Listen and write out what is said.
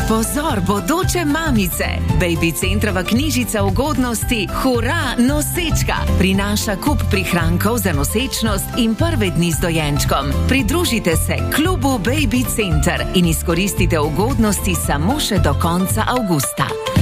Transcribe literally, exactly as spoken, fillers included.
Pozor, bodoče mamice! Baby Centrova knjižica ugodnosti Hura nosečka prinaša kup prihrankov za nosečnost in prve dni z dojenčkom. Pridružite se klubu Baby Center in izkoristite ugodnosti samo še do konca avgusta.